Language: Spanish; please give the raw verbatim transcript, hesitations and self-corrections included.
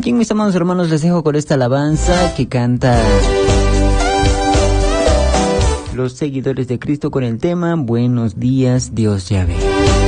Bien, mis amados hermanos, les dejo con esta alabanza que canta los seguidores de Cristo con el tema Buenos días, Dios ya ve.